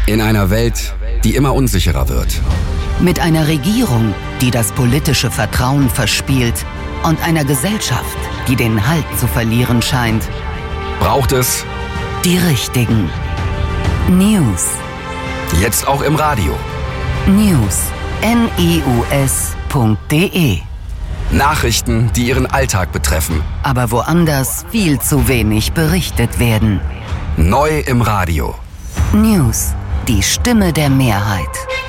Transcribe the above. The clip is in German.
In einer Welt, die immer unsicherer wird. Mit einer Regierung, die das politische Vertrauen verspielt und einer Gesellschaft, die den Halt zu verlieren scheint, Braucht es die richtigen News. jetzt auch im Radio. News. news.de. Nachrichten, die Ihren Alltag betreffen. Aber woanders viel zu wenig berichtet werden. Neu im Radio. News. Die Stimme der Mehrheit.